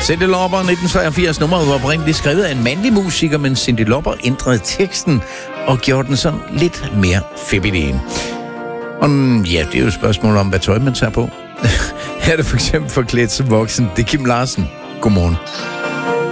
Cyndi Lauper, 1983. Nummeret var oprindeligt skrevet af en mandlig musiker, men Cyndi Lauper ændrede teksten og gjorde den sådan lidt mere feminin. Ja, det er jo et spørgsmål om, hvad tøj man tager på. Her er det for eksempel forklædt som voksen. Det er Kim Larsen. Godmorgen.